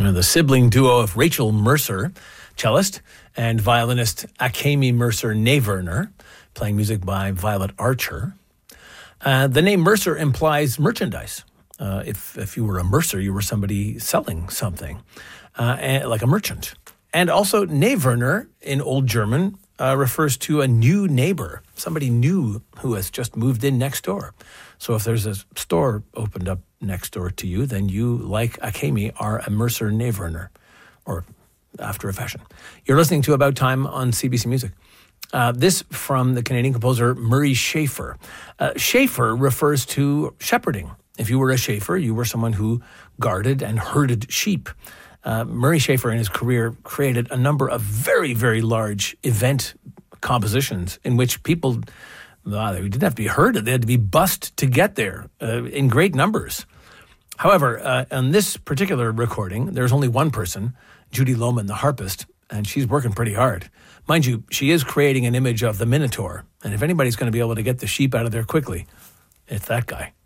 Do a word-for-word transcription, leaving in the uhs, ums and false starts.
Uh, the sibling duo of Rachel Mercer, cellist, and violinist Akemi Mercer-Naverner, playing music by Violet Archer. Uh, the name Mercer implies merchandise. Uh, if if you were a mercer, you were somebody selling something, uh, and, like a merchant. And also, Naverner in Old German uh, refers to a new neighbor, somebody new who has just moved in next door. So if there's a store opened up next door to you, then you, like Akemi, are a Mercer-Naverner, or after a fashion. You're listening to About Time on C B C Music. Uh, this from the Canadian composer Murray Schafer. Uh, Schafer refers to shepherding. If you were a Schafer, you were someone who guarded and herded sheep. Uh, Murray Schafer in his career created a number of very, very large event compositions in which people, well, they didn't have to be herded, they had to be bussed to get there uh, in great numbers. However, uh, on this particular recording, there's only one person, Judy Lohman, the harpist, and she's working pretty hard. Mind you, she is creating an image of the Minotaur, and if anybody's going to be able to get the sheep out of there quickly, it's that guy.